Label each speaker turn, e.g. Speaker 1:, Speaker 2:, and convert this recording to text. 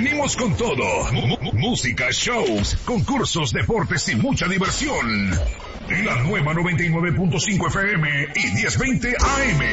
Speaker 1: venimos con todo. Música, shows, concursos, deportes y mucha diversión. La nueva 99.5 FM y 1020 AM.